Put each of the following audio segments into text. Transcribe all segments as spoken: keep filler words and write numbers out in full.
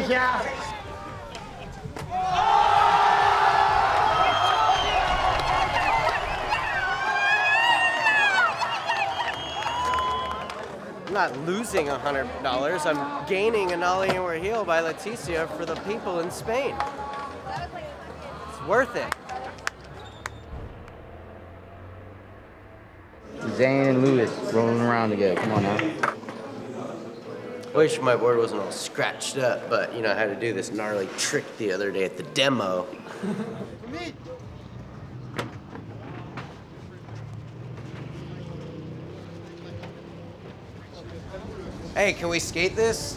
sicher. I'm not losing one hundred dollars. I'm gaining an ollie inward heel by Leticia for the people in Spain. It's worth it. Zane and Lewis rolling around together. Come on now. I wish my board wasn't all scratched up, but you know, I had to do this gnarly trick the other day at the demo. Hey, can we skate this?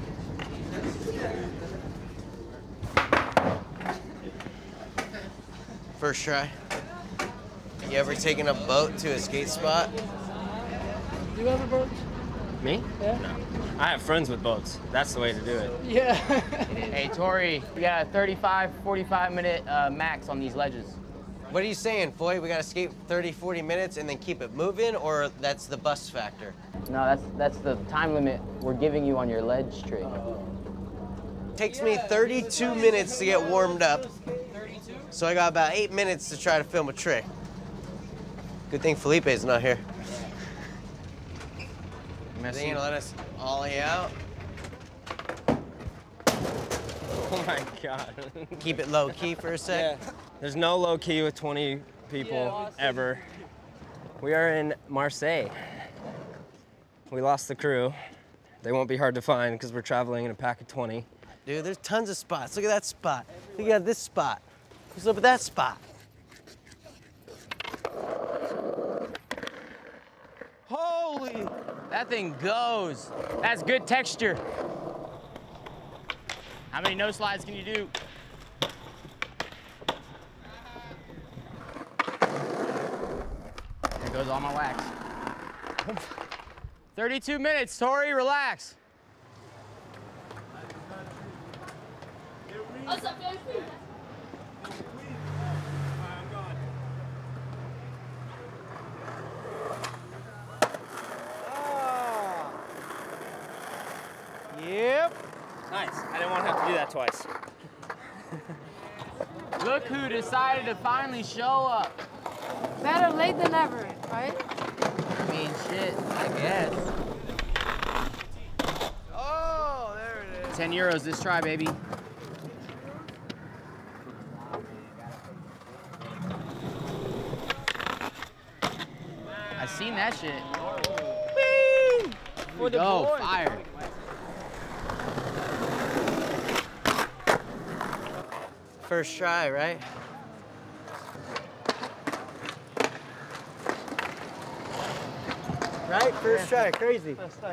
First try. You ever taken a boat to a skate spot? Do you have a boat? Me? Yeah. No. I have friends with boats. That's the way to do it. Yeah. Hey, Tori, we got a thirty-five, forty-five minute uh, max on these ledges. What are you saying, Floyd? We gotta skate thirty, forty minutes and then keep it moving, or that's the bust factor? No, that's that's the time limit we're giving you on your ledge trick. Takes me thirty-two minutes to get warmed up. So I got about eight minutes to try to film a trick. Good thing Felipe's not here. Is he gonna let us ollie out? Oh my God. Keep it low key for a sec. Yeah. There's no low key with twenty people yeah, ever. We are in Marseille. We lost the crew. They won't be hard to find because we're traveling in a pack of twenty. Dude, there's tons of spots. Look at that spot. Look at this spot. Let's look at that spot. Holy! That thing goes. That's good texture. How many no slides can you do? There goes all my wax. thirty-two minutes, Tori, relax. Yep. Nice. I didn't want to have to do that twice. Look who decided to finally show up. Better late than never, right? I mean, shit, I guess. Oh, there it is. ten euros this try, baby. I seen that shit. Whee! For the Go, board. fire. First try, right? Right? First try, crazy.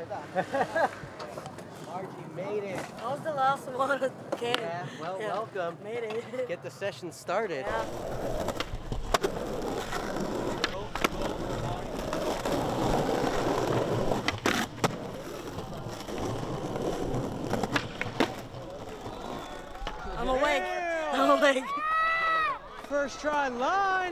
Margie made it. That was the last one. Okay. Yeah, well, Yeah. welcome. Made it. Get the session started. Yeah. I'm awake. I'm awake. First try line.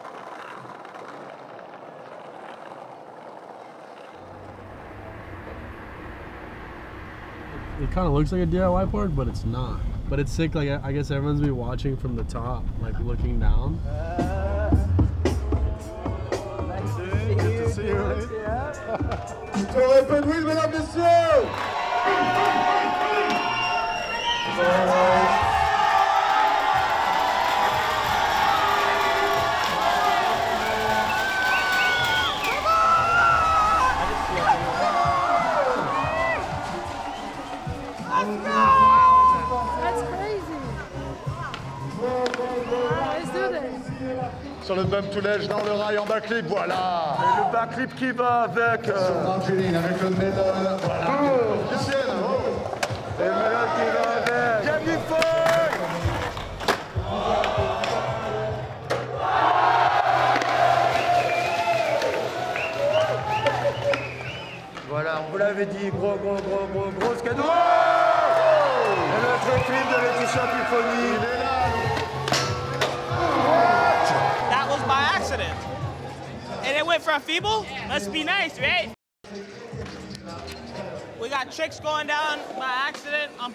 It kind of looks like a D I Y board, but it's not. But it's sick. Like I guess everyone's be watching from the top, like looking down. Uh, nice to see Good you. to see you. dude. Yeah. Sur Open Wheel, mesdames, messieurs! That's crazy. Let's do this. Sur le bump to ledge dans le rail en backflip, voilà. Et le backflip qui va avec. Euh... Sur Margeline avec le medal, voilà. Oh, Lucienne, oh. Et le medal qui va avec. Gabi Foy. Voilà, on vous l'avait dit, gros, gros, gros, gros, gros cadeau. Oh. Et notre clip de Laetitia Piffoni, il est là. That was by accident. And it went from feeble? Must be nice, right? We got tricks going down by accident on